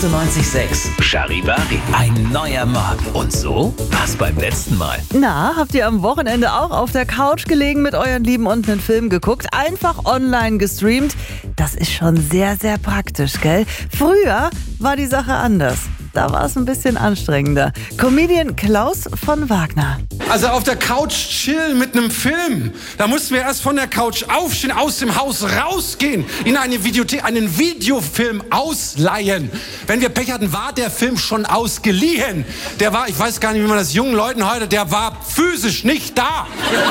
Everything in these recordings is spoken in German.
98,6. Charivari. Ein neuer Morgen. Und so war's beim letzten Mal. Na, habt ihr am Wochenende auch auf der Couch gelegen mit euren Lieben und einen Film geguckt? Einfach online gestreamt? Das ist schon sehr, sehr praktisch, gell? Früher war die Sache anders. Da war es ein bisschen anstrengender. Comedian Klaus von Wagner. Also auf der Couch chillen mit einem Film. Da mussten wir erst von der Couch aufstehen, aus dem Haus rausgehen, in eine Videothek, einen Videofilm ausleihen. Wenn wir Pech hatten, war der Film schon ausgeliehen. Der war, ich weiß gar nicht, wie man das jungen Leuten heute, der war physisch nicht da.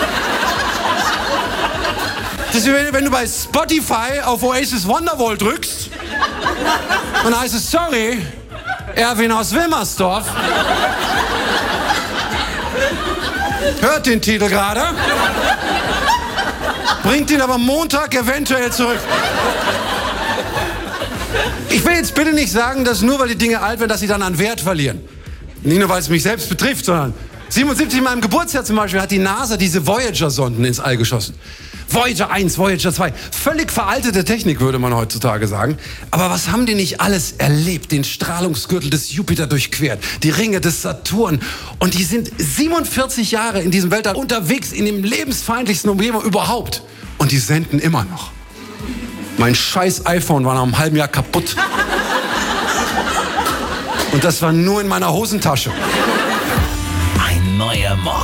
Das ist, wenn du bei Spotify auf Oasis Wonderwall drückst, dann heißt es, sorry, Erwin aus Wilmersdorf. Hört den Titel gerade. Bringt ihn aber Montag eventuell zurück. Ich will jetzt bitte nicht sagen, dass nur weil die Dinge alt werden, dass sie dann an Wert verlieren. Nicht nur, weil es mich selbst betrifft, sondern 77 in meinem Geburtsjahr zum Beispiel hat die NASA diese Voyager-Sonden ins All geschossen. Voyager 1, Voyager 2. Völlig veraltete Technik, würde man heutzutage sagen. Aber was haben die nicht alles erlebt? Den Strahlungsgürtel des Jupiter durchquert, die Ringe des Saturn. Und die sind 47 Jahre in diesem Weltall unterwegs, in dem lebensfeindlichsten Umgebung überhaupt. Und die senden immer noch. Mein scheiß iPhone war nach einem halben Jahr kaputt. Und das war nur in meiner Hosentasche. Ein neuer Morgen.